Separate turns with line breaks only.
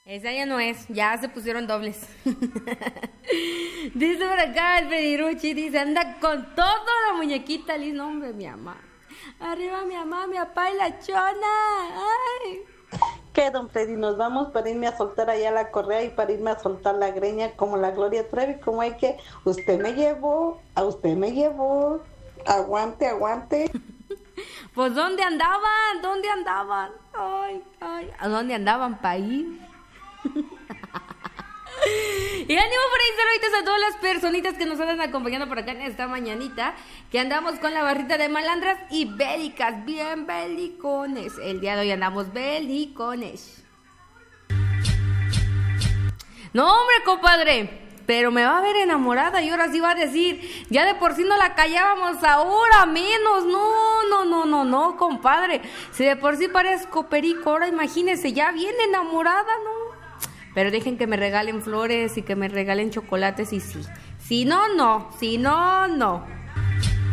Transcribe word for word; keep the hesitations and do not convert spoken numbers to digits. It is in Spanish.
Esa ya no es, ya se pusieron dobles. Dice por acá el Pediruchi, dice, anda con todo la muñequita, Liz, no, hombre, mi mamá. Arriba mi mamá, mi papá y la chona. Ay.
¿Qué, don Freddy? Nos vamos para irme a soltar allá la correa y para irme a soltar la greña como la Gloria Trevi, como hay que, usted me llevó, a usted me llevó, aguante, aguante.
Pues, ¿dónde andaban? ¿Dónde andaban? Ay, ay, ¿a dónde andaban, país? Y ánimo por ahí, saluditos a todas las personitas que nos andan acompañando por acá en esta mañanita, que andamos con la barrita de malandras y bélicas, bien belicones. El día de hoy andamos belicones. No, hombre, compadre, pero me va a ver enamorada y ahora sí va a decir, ya de por sí no la callábamos, ahora menos. No, no, no, no, no, compadre. Si de por sí parezco perico, ahora imagínese, ya bien enamorada, ¿no? Pero dejen que me regalen flores y que me regalen chocolates y sí. Si no, no. Si no, no.